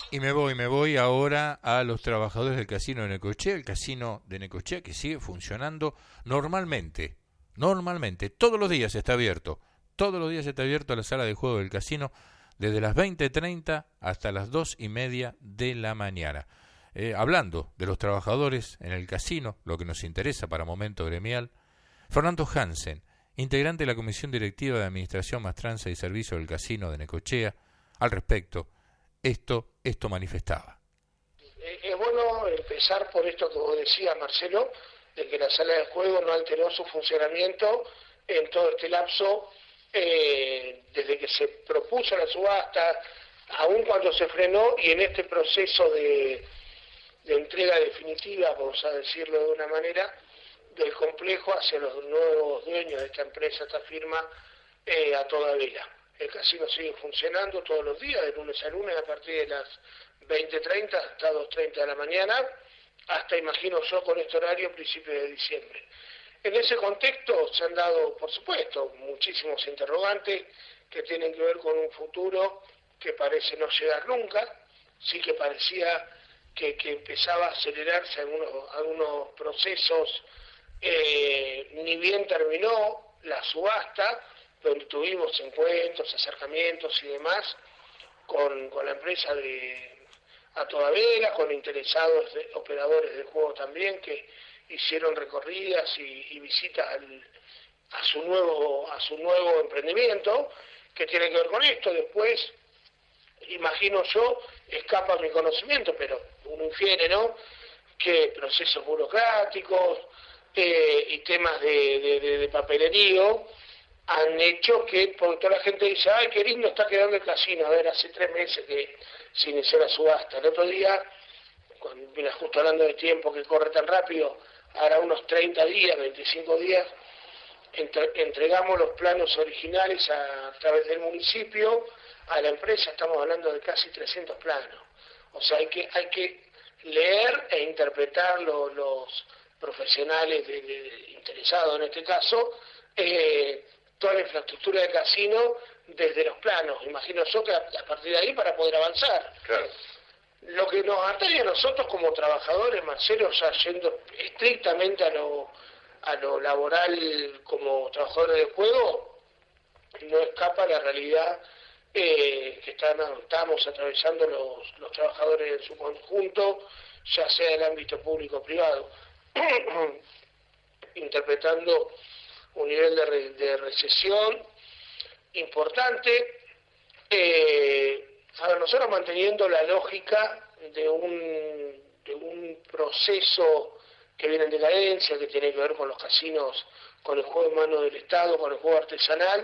Y me voy ahora a los trabajadores del casino de Necochea, el casino de Necochea que sigue funcionando normalmente, todos los días está abierto, la sala de juego del casino desde las 20:30 hasta las 2:30 de la mañana. Hablando de los trabajadores en el casino, lo que nos interesa para Momento Gremial, Fernando Hansen, integrante de la Comisión Directiva de Administración, Maestranza y Servicio del Casino de Necochea, al respecto, esto manifestaba. Es bueno empezar por esto que vos decías, Marcelo, de que la sala de juego no alteró su funcionamiento en todo este lapso, desde que se propuso la subasta, aun cuando se frenó, y en este proceso de entrega definitiva, vamos a decirlo de una manera, del complejo hacia los nuevos dueños de esta empresa, esta firma, a toda vela. El casino sigue funcionando todos los días, de lunes a lunes, a partir de las 20:30 hasta 2:30 de la mañana, hasta, imagino yo, con este horario a principios de diciembre. En ese contexto se han dado, por supuesto, muchísimos interrogantes que tienen que ver con un futuro que parece no llegar nunca. Sí que parecía que empezaba a acelerarse algunos procesos, ni bien terminó la subasta, donde tuvimos encuentros, acercamientos y demás con la empresa a toda vela, con interesados operadores de juego también, que hicieron recorridas y visitas a su nuevo emprendimiento, que tiene que ver con esto. Después, imagino yo, escapa mi conocimiento, pero uno infiere, ¿no?, que procesos burocráticos y temas de papelerío han hecho que, porque toda la gente dice, ay, qué lindo está quedando el casino. A ver, hace 3 meses que se inició la subasta. El otro día, mira, justo hablando de tiempo que corre tan rápido, hará unos 30 días, 25 días, entregamos los planos originales a través del municipio a la empresa. Estamos hablando de casi 300 planos. O sea, hay que leer e interpretar los profesionales interesados en este caso, toda la infraestructura del casino desde los planos. Imagino yo que a partir de ahí para poder avanzar. Claro. Lo que nos atañe a nosotros como trabajadores, Marcelo, ya yendo estrictamente a lo laboral como trabajadores de juego, no escapa la realidad que estamos atravesando los trabajadores en su conjunto, ya sea en el ámbito público o privado, interpretando un nivel de recesión importante. Nosotros manteniendo la lógica de un proceso que viene en decadencia, que tiene que ver con los casinos, con el juego en mano del Estado, con el juego artesanal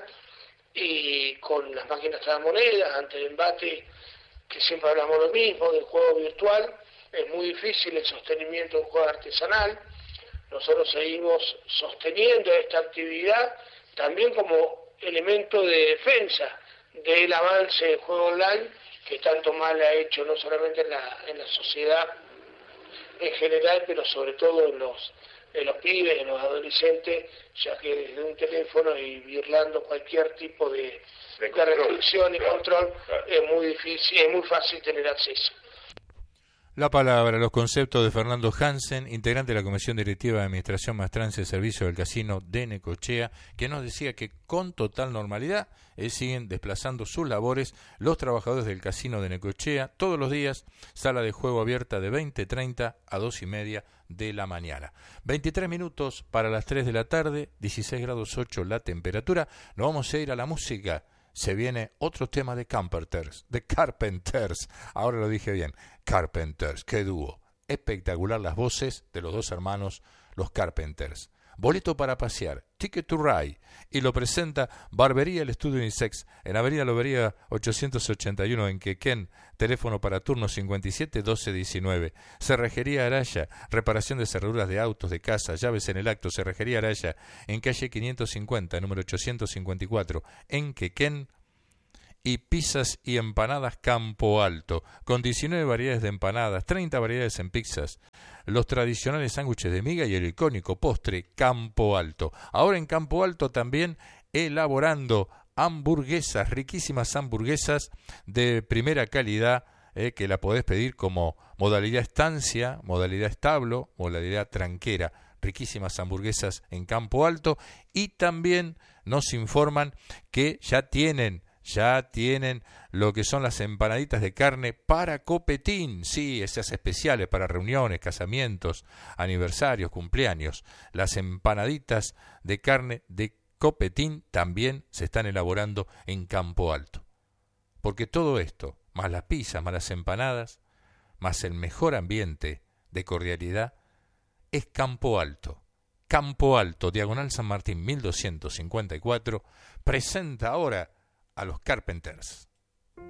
y con las máquinas tragamonedas, ante el embate que siempre hablamos lo mismo del juego virtual. Es muy difícil el sostenimiento de un juego artesanal. Nosotros seguimos sosteniendo esta actividad también como elemento de defensa del avance del juego online, que tanto mal ha hecho no solamente en la sociedad en general, pero sobre todo en los pibes, en los adolescentes, ya que desde un teléfono y violando cualquier tipo de restricción y control, es muy difícil, es muy fácil tener acceso. La palabra, los conceptos de Fernando Hansen, integrante de la Comisión Directiva de Administración, Maestranza y Servicio del Casino de Necochea, que nos decía que con total normalidad siguen desplazando sus labores los trabajadores del Casino de Necochea todos los días, sala de juego abierta de 20:30 a 2:30 de la mañana. 23 minutos para las 3 de la tarde, 16 grados 8 la temperatura. Nos vamos a ir a la música. Se viene otro tema de Carpenters, ahora lo dije bien, Carpenters, qué dúo, espectacular las voces de los dos hermanos, los Carpenters. Boleto para pasear, Ticket to Ride, y lo presenta Barbería El Estudio Unisex, en Avenida Lobería 881 en Quequén, teléfono para turno 57 12 19. Cerrajería Araya, reparación de cerraduras de autos, de casa, llaves en el acto. Cerrajería Araya, en calle 550, número 854, en Quequén. Y pizzas y empanadas Campo Alto, con 19 variedades de empanadas, 30 variedades en pizzas, los tradicionales sándwiches de miga y el icónico postre Campo Alto. Ahora en Campo Alto también elaborando hamburguesas, riquísimas hamburguesas de primera calidad, que la podés pedir como modalidad estancia, modalidad establo, modalidad tranquera. Riquísimas hamburguesas en Campo Alto, y también nos informan que ya tienen lo que son las empanaditas de carne para copetín, sí, esas especiales para reuniones, casamientos, aniversarios, cumpleaños. Las empanaditas de carne de copetín también se están elaborando en Campo Alto. Porque todo esto, más las pizzas, más las empanadas, más el mejor ambiente de cordialidad, es Campo Alto. Campo Alto, diagonal San Martín 1254, presenta ahora a los Carpenters.